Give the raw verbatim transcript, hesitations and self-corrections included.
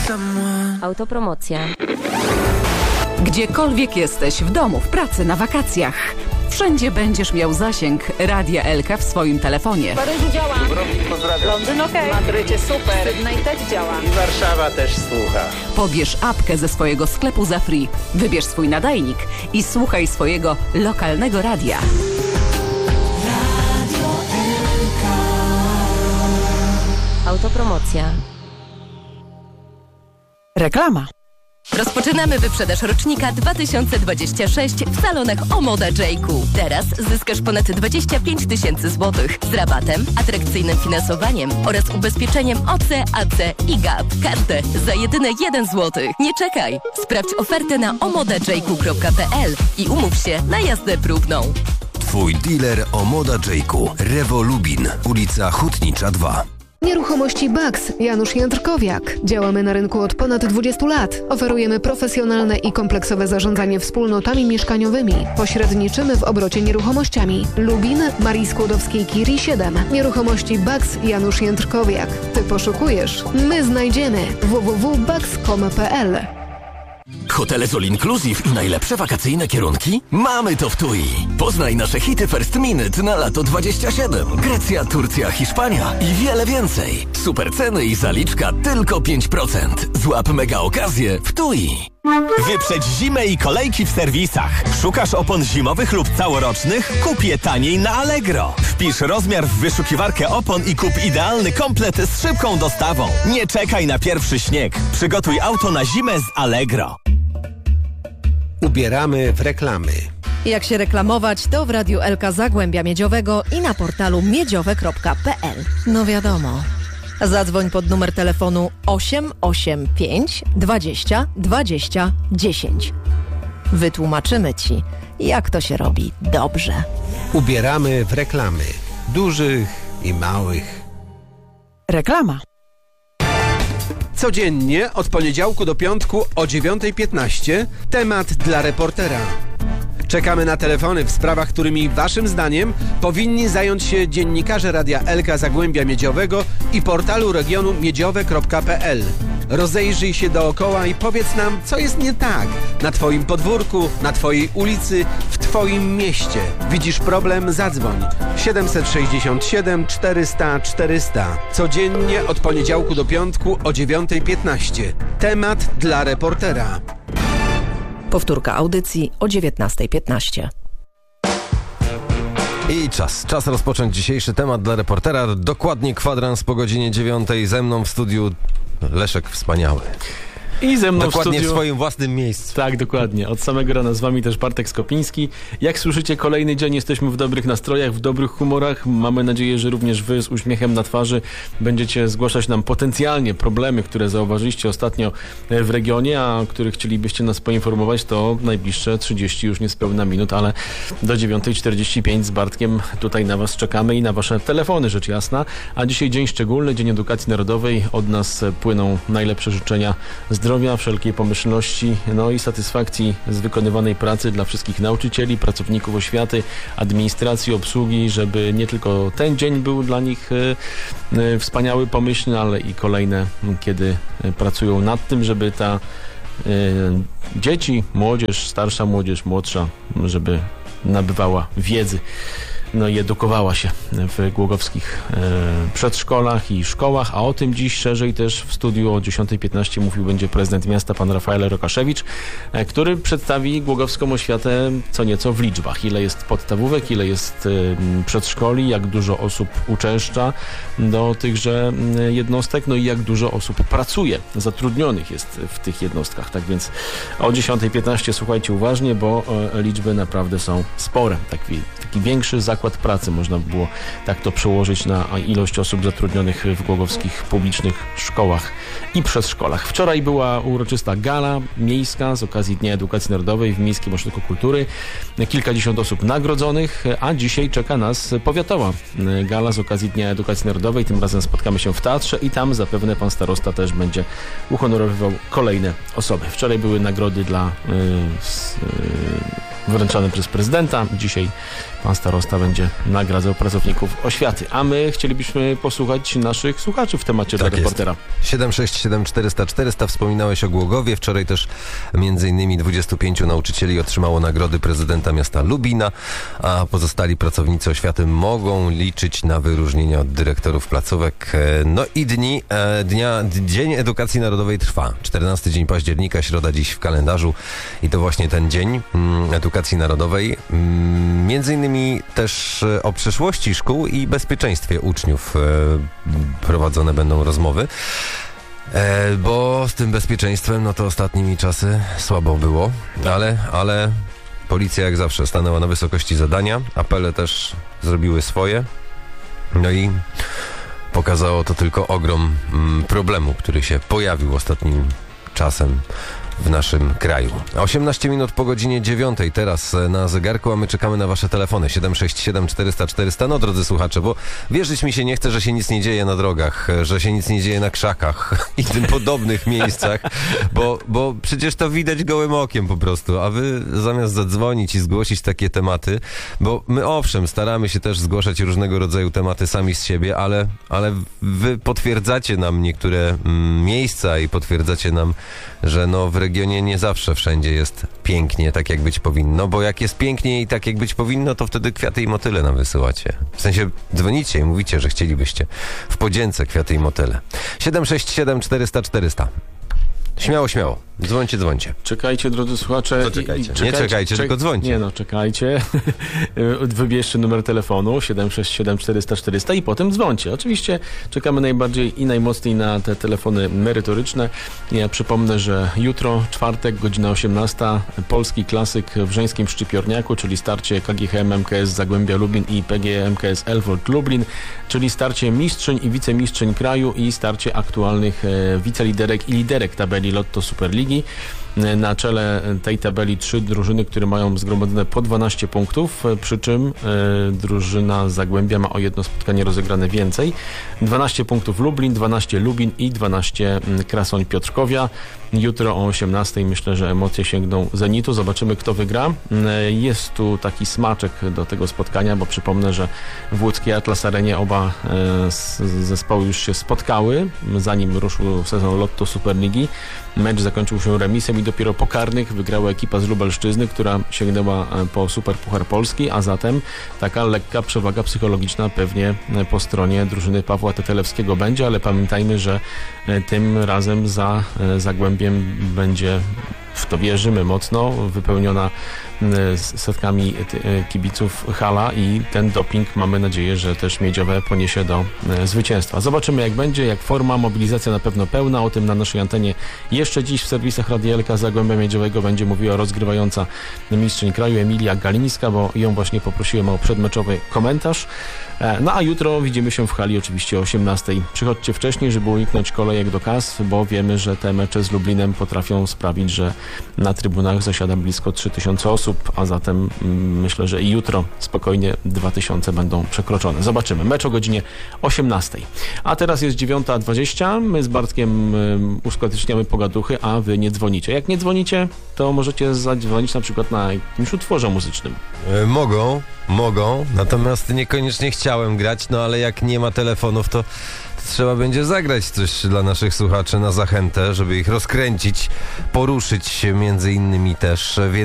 Autopromocja. Gdziekolwiek jesteś, w domu, w pracy, na wakacjach, wszędzie będziesz miał zasięg Radia Elka w swoim telefonie. Paryżu działa. Dubrovnik pozdrawiam. Londyn okej. Okay. Madrycie super. Sydney też działa. I Warszawa też słucha. Pobierz apkę ze swojego sklepu za free. Wybierz swój nadajnik i słuchaj swojego lokalnego radia. Radio Elka. Autopromocja. Reklama. Rozpoczynamy wyprzedaż rocznika dwa tysiące dwudziestego szóstego w salonach Omoda J-Ku. Teraz zyskasz ponad dwadzieścia pięć tysięcy złotych z rabatem, atrakcyjnym finansowaniem oraz ubezpieczeniem O C, A C i G A P. Każde za jedyne jeden złoty. Nie czekaj! Sprawdź ofertę na omoda jku kropka pe el i umów się na jazdę próbną. Twój dealer Omoda J-Ku. Rewo Lubin, ulica Hutnicza dwa. Nieruchomości Bugs, Janusz Jędrkowiak. Działamy na rynku od ponad dwudziestu lat. Oferujemy profesjonalne i kompleksowe zarządzanie wspólnotami mieszkaniowymi. Pośredniczymy w obrocie nieruchomościami. Lubin, Marii Skłodowskiej-Curie siedem. Nieruchomości Bugs, Janusz Jędrkowiak. Ty poszukujesz, my znajdziemy. w w w kropka bugs kropka com kropka pe el. Hotele z All Inclusive i najlepsze wakacyjne kierunki? Mamy to w T U I. Poznaj nasze hity First Minute na lato dwadzieścia siedem. Grecja, Turcja, Hiszpania i wiele więcej. Super ceny i zaliczka tylko pięć procent. Złap mega okazję w T U I. Wyprzedź zimę i kolejki w serwisach. Szukasz opon zimowych lub całorocznych? Kup je taniej na Allegro. Wpisz rozmiar w wyszukiwarkę opon i kup idealny komplet z szybką dostawą. Nie czekaj na pierwszy śnieg. Przygotuj auto na zimę z Allegro. Ubieramy w reklamy. Jak się reklamować, to w Radiu Elka Zagłębia Miedziowego i na portalu miedziowe kropka pe el. No wiadomo. Zadzwoń pod numer telefonu osiem osiem pięć dwadzieścia dwadzieścia dziesięć. Wytłumaczymy Ci, jak to się robi dobrze. Ubieramy w reklamy. Dużych i małych. Reklama. Codziennie od poniedziałku do piątku o dziewiątej piętnaście temat dla reportera. Czekamy na telefony w sprawach, którymi waszym zdaniem powinni zająć się dziennikarze Radia Elka Zagłębia Miedziowego i portalu regionu miedziowe kropka pe el. Rozejrzyj się dookoła i powiedz nam, co jest nie tak na twoim podwórku, na twojej ulicy, w twoim mieście. Widzisz problem? Zadzwoń. siedemset sześćdziesiąt siedem czterysta czterysta. Codziennie od poniedziałku do piątku o dziewiątej piętnaście. Temat dla reportera. Powtórka audycji o dziewiętnastej piętnaście. I czas, czas rozpocząć dzisiejszy temat dla reportera. Dokładnie kwadrans po godzinie dziewiątej. Ze mną w studiu Leszek Wspaniały. I ze mną dokładnie w studiu... w swoim własnym miejscu. Tak, dokładnie. Od samego rana z wami też Bartek Skopiński. Jak słyszycie, kolejny dzień jesteśmy w dobrych nastrojach, w dobrych humorach. Mamy nadzieję, że również wy z uśmiechem na twarzy będziecie zgłaszać nam potencjalnie problemy, które zauważyliście ostatnio w regionie, a o których chcielibyście nas poinformować, to najbliższe trzydzieści już niespełna minut, ale do dziewiątej czterdzieści pięć z Bartkiem tutaj na was czekamy i na wasze telefony, rzecz jasna. A dzisiaj dzień szczególny, Dzień Edukacji Narodowej. Od nas płyną najlepsze życzenia zdrowia, zdrowia, wszelkiej pomyślności, no i satysfakcji z wykonywanej pracy dla wszystkich nauczycieli, pracowników oświaty, administracji, obsługi, żeby nie tylko ten dzień był dla nich y, y, wspaniały, pomyślny, ale i kolejne, kiedy pracują nad tym, żeby ta y, dzieci, młodzież, starsza młodzież, młodsza, żeby nabywała wiedzy. No i edukowała się w głogowskich e, przedszkolach i szkołach, a o tym dziś szerzej też w studiu o dziesiątej piętnaście mówił będzie prezydent miasta, pan Rafael Rokaszewicz, e, który przedstawi głogowską oświatę co nieco w liczbach. Ile jest podstawówek, ile jest e, przedszkoli, jak dużo osób uczęszcza do tychże e, jednostek, no i jak dużo osób pracuje, zatrudnionych jest w tych jednostkach. Tak więc o dziesiątej piętnaście słuchajcie uważnie, bo e, liczby naprawdę są spore. Taki, taki większy zakład Zakład pracy, można by było tak to przełożyć na ilość osób zatrudnionych w głogowskich publicznych szkołach i przedszkolach. Wczoraj była uroczysta gala miejska z okazji Dnia Edukacji Narodowej w Miejskim Ośrodku Kultury. Kilkadziesiąt osób nagrodzonych, a dzisiaj czeka nas powiatowa gala z okazji Dnia Edukacji Narodowej. Tym razem spotkamy się w teatrze i tam zapewne pan starosta też będzie uhonorowywał kolejne osoby. Wczoraj były nagrody dla yy, yy, wręczane przez prezydenta. Dzisiaj pan starosta będzie nagradzał pracowników oświaty. A my chcielibyśmy posłuchać naszych słuchaczy w temacie Tak dla reportera. siedem sześć siedem czterysta czterysta. Wspominałeś o Głogowie. Wczoraj też między innymi dwudziestu pięciu nauczycieli otrzymało nagrody prezydenta miasta Lubina, a pozostali pracownicy oświaty mogą liczyć na wyróżnienia od dyrektorów placówek. No i dni, e, dnia, Dzień Edukacji Narodowej trwa. czternasty dzień października, środa dziś w kalendarzu i to właśnie ten dzień mm, Edukacji Narodowej. Mm, między innymi też e, o przyszłości szkół i bezpieczeństwie uczniów e, prowadzone będą rozmowy. E, bo z tym bezpieczeństwem, no to ostatnimi czasy słabo było, ale, ale policja jak zawsze stanęła na wysokości zadania, apele też zrobiły swoje, no i pokazało to tylko ogrom mm, problemu, który się pojawił ostatnim czasem w naszym kraju. osiemnaście minut po godzinie dziewiątej teraz na zegarku, a my czekamy na wasze telefony siedem sześć siedem czterysta czterysta. No drodzy słuchacze, bo wierzyć mi się nie chce, że się nic nie dzieje na drogach, że się nic nie dzieje na krzakach i tym podobnych miejscach, bo, bo przecież to widać gołym okiem po prostu, a wy zamiast zadzwonić i zgłosić takie tematy, bo my owszem, staramy się też zgłaszać różnego rodzaju tematy sami z siebie, ale, ale wy potwierdzacie nam niektóre mm, miejsca i potwierdzacie nam, że no w regionie nie zawsze wszędzie jest pięknie, tak jak być powinno, bo jak jest pięknie i tak jak być powinno, to wtedy kwiaty i motyle nam wysyłacie. W sensie dzwonicie i mówicie, że chcielibyście w podzięce kwiaty i motyle. siedem sześć siedem czterysta czterysta. Śmiało, śmiało. Dzwońcie, dzwońcie. Czekajcie, drodzy słuchacze. Co czekajcie? I, i, czekajcie nie czekajcie, czek- tylko dzwońcie. Nie no, czekajcie. Wybierzcie numer telefonu siedem sześć siedem czterysta czterysta i potem dzwońcie. Oczywiście czekamy najbardziej i najmocniej na te telefony merytoryczne. Ja przypomnę, że jutro, czwartek, godzina osiemnasta, polski klasyk w żeńskim szczypiorniaku, czyli starcie K G H M M K S Zagłębia Lubin i P G M K S Elwold Lublin, czyli starcie mistrzyń i wicemistrzyń kraju i starcie aktualnych e, wiceliderek i liderek tabeli Lotto Superligi. Na czele tej tabeli trzy drużyny, które mają zgromadzone po dwanaście punktów, przy czym e, drużyna Zagłębia ma o jedno spotkanie rozegrane więcej. dwanaście punktów Lublin, dwanaście Lubin i dwanaście Krasoń Piotrkowia. Jutro o osiemnastej myślę, że emocje sięgną zenitu. Zobaczymy, kto wygra. E, jest tu taki smaczek do tego spotkania, bo przypomnę, że w łódzkiej Atlas Arenie oba e, zespoły już się spotkały, zanim ruszył sezon Lotto Superligi. Mecz zakończył się remisem i dopiero po karnych wygrała ekipa z Lubelszczyzny, która sięgnęła po Superpuchar Polski, a zatem taka lekka przewaga psychologiczna pewnie po stronie drużyny Pawła Tetelewskiego będzie, ale pamiętajmy, że tym razem za Zagłębiem będzie, w to wierzymy mocno, wypełniona setkami kibiców hala i ten doping mamy nadzieję, że też Miedziowe poniesie do zwycięstwa. Zobaczymy, jak będzie, jak forma, mobilizacja na pewno pełna, o tym na naszej antenie jeszcze dziś w serwisach Radia Elka Zagłębia Miedziowego będzie mówiła rozgrywająca mistrzyń kraju Emilia Galińska, bo ją właśnie poprosiłem o przedmeczowy komentarz. No a jutro widzimy się w hali oczywiście o osiemnastej. Przychodźcie wcześniej, żeby uniknąć kolejek do kas, bo wiemy, że te mecze z Lublinem potrafią sprawić, że na trybunach zasiada blisko trzy tysiące osób, a zatem mm, myślę, że i jutro spokojnie dwa tysiące będą przekroczone. Zobaczymy. Mecz o godzinie osiemnastej. A teraz jest dziewiąta dwadzieścia. My z Bartkiem y, uskuteczniamy pogaduchy, a wy nie dzwonicie. Jak nie dzwonicie, to możecie zadzwonić na przykład na jakimś utworze muzycznym. E, mogą, mogą, natomiast niekoniecznie chciałem grać, no ale jak nie ma telefonów, to trzeba będzie zagrać coś dla naszych słuchaczy na zachętę, żeby ich rozkręcić, poruszyć między innymi też.